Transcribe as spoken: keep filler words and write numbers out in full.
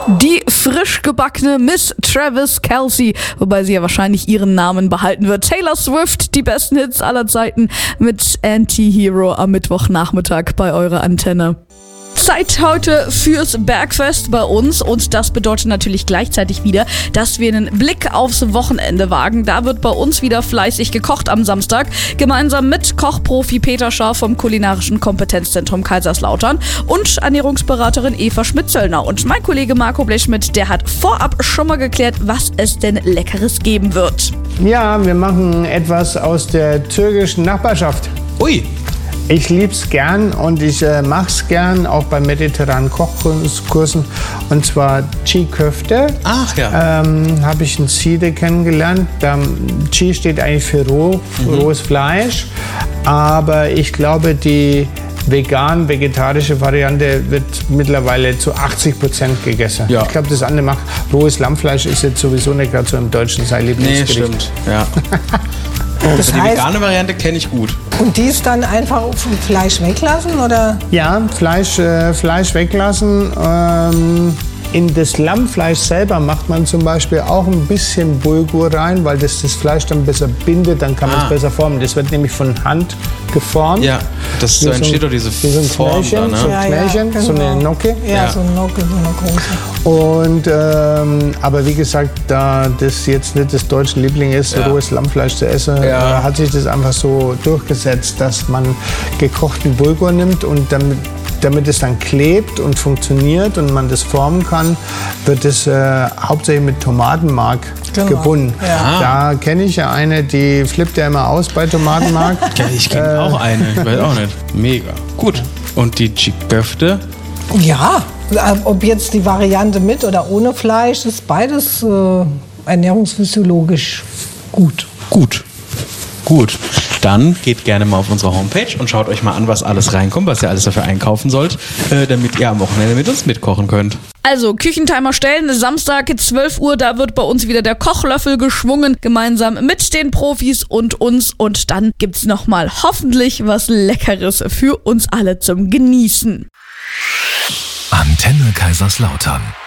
Die frisch gebackene Miss Travis Kelce, wobei sie ja wahrscheinlich ihren Namen behalten wird. Taylor Swift, die besten Hits aller Zeiten mit Anti-Hero am Mittwochnachmittag bei eurer Antenne. Zeit heute fürs Bergfest bei uns und das bedeutet natürlich gleichzeitig wieder, dass wir einen Blick aufs Wochenende wagen. Da wird bei uns wieder fleißig gekocht am Samstag, gemeinsam mit Kochprofi Peter Scharf vom Kulinarischen Kompetenzzentrum Kaiserslautern und Ernährungsberaterin Eva Schmidt-Zöllner. Und mein Kollege Marco Blechschmidt, der hat vorab schon mal geklärt, was es denn Leckeres geben wird. Ja, wir machen etwas aus der türkischen Nachbarschaft. Ui! Ich lieb's gern und ich äh, mach's gern, auch bei mediterranen Kochkursen. Und zwar Çiğ Köfte. Ach ja. Ähm, habe ich in Siede kennengelernt. Da, Çiğ steht eigentlich für roh, mhm. rohes Fleisch. Aber ich glaube, die vegan-vegetarische Variante wird mittlerweile zu achtzig Prozent gegessen. Ja. Ich glaube, das andere macht rohes Lammfleisch ist jetzt sowieso nicht gerade so im Deutschen sein Lieblingsgericht. Nee, stimmt. Ja. Das also die heißt, vegane Variante kenne ich gut. und die ist dann einfach vom Fleisch weglassen, oder? Ja, Fleisch, äh, Fleisch weglassen. Ähm, in das Lammfleisch selber macht man zum Beispiel auch ein bisschen Bulgur rein, weil das das Fleisch dann besser bindet, dann kann man es Ah. besser formen. Das wird nämlich von Hand geformt. Ja, das so Wie so entsteht ein- doch diese wie so ein Form Knöllchen, da, ne? so ein Ja, ja, Knöllchen, so genau. eine Nocke. Ja, Ja. so eine Nocke, so eine große. Und, ähm, aber wie gesagt, da das jetzt nicht das deutsche Liebling ist, Ja. rohes Lammfleisch zu essen, Ja. äh, hat sich das einfach so durchgesetzt, dass man gekochten Bulgur nimmt und damit, damit es dann klebt und funktioniert und man das formen kann, wird es äh, hauptsächlich mit Tomatenmark Genau. gebunden. Ja. Da kenne ich ja eine, die flippt ja immer aus bei Tomatenmark. Ja, ich kenne auch eine, ich weiß auch nicht. Mega. Gut. Und die Çiğ Köfte? Ja, ob jetzt die Variante mit oder ohne Fleisch, ist beides äh, ernährungsphysiologisch gut. Gut. Gut. Dann geht gerne mal auf unsere Homepage und schaut euch mal an, was alles reinkommt, was ihr alles dafür einkaufen sollt, äh, damit ihr am Wochenende mit uns mitkochen könnt. Also, Küchentimer stellen, Samstag zwölf Uhr, da wird bei uns wieder der Kochlöffel geschwungen, gemeinsam mit den Profis und uns. Und dann gibt's nochmal hoffentlich was Leckeres für uns alle zum Genießen. Antenne Kaiserslautern.